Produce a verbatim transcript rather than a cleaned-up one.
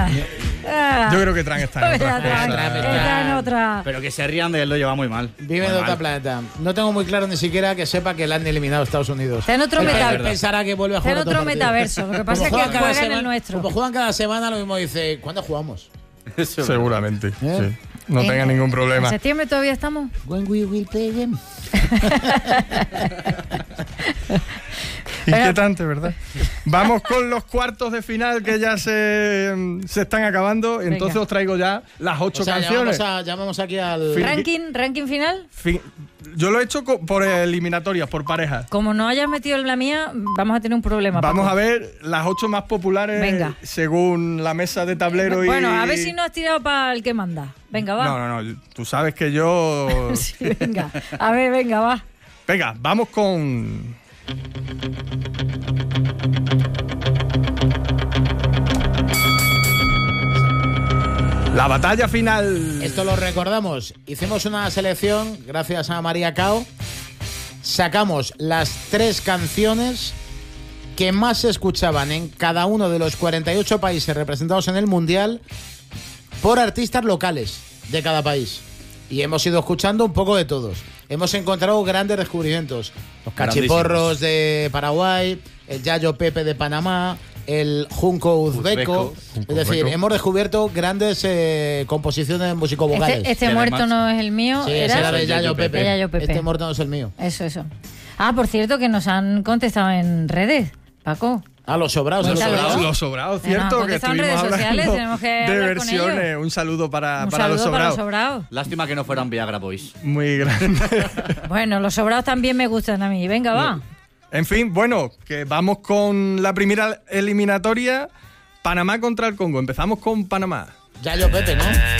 Ah, ah. Yo creo que Tran está en otra Está, cosa. está en otra. Pero que se rían de él lo lleva muy mal. Vive Muy de otro mal. planeta. No tengo muy claro ni siquiera que sepa que le han eliminado a Estados Unidos. Está en otro Él metaverso. pensará que vuelve a Está en jugar otro otro partido. metaverso. Lo que pasa Como es que juegan cada juega en el semana- nuestro. Como juegan cada semana, lo mismo dice, ¿cuándo jugamos? Eso es Seguramente, ¿Eh? sí. No En- tenga ningún problema. ¿En septiembre todavía estamos? When we will play them. Inquietante, ¿verdad? Vamos con los cuartos de final que ya se, se están acabando. Entonces Venga. os traigo ya las ocho O sea, canciones. llamamos, a- llamamos aquí al... Fin- ¿Ranking, ranking final? Fin- Yo lo he hecho co- por eliminatorias, por parejas. Como no hayas metido en la mía, vamos a tener un problema. Vamos Paco. a ver las ocho más populares Venga. según la mesa de tablero y... Bueno, a ver si no has tirado para el que manda. Venga, va. No, no, no. Tú sabes que yo... Sí, venga. A ver, venga, va. Venga, vamos con... La batalla final. Esto lo recordamos. Hicimos una selección gracias a María Cao. Sacamos las tres canciones que más se escuchaban en cada uno de los cuarenta y ocho países representados en el Mundial por artistas locales de cada país. Y hemos ido escuchando un poco de todos. Hemos encontrado grandes descubrimientos. Los cachiporros de Paraguay, el Yayo Pepe de Panamá, el Junco Uzbeko. Uzbeko. Es decir, Uzbeko. hemos descubierto grandes eh, composiciones musicovocales. Este, este Y muerto además- no es el mío. Sí, ese era ¿Era? de Yayo Pepe. De Yayo Pepe. Este muerto no es el mío. Eso, eso. Ah, por cierto, que nos han contestado en redes, Paco. Ah, los sobrados. Los los sobrados. sobrados. Los sobrados, Venga, cierto, que contestado en estuvimos redes sociales, hablando tenemos que de hablar con versiones. ellos. Un saludo para, Un para los saludo para los sobrados. sobrados. Lástima que no fueran Viagra Boys. Muy grande. Bueno, los sobrados también me gustan a mí. Venga, va. En fin, bueno, que vamos con la primera eliminatoria. Panamá contra el Congo. Empezamos con Panamá. Yayo Pepe, ¿no?